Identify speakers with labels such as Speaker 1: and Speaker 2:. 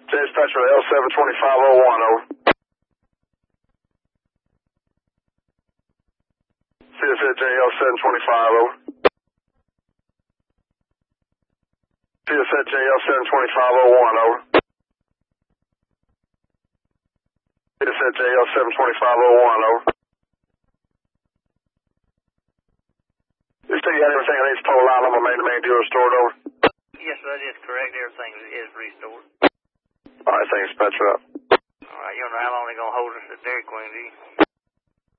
Speaker 1: Dispatcher L72501, over. CSJ L725, over. CSJ L72501, over. CSJ L72501, over. You say you had everything that needs total line number main dealer stored, over?
Speaker 2: Yes, sir, that is correct. Everything is restored.
Speaker 1: Alright, thanks, Dispatcher up.
Speaker 2: Alright, you don't know how long they're going to hold us at Dairy Queen, do you?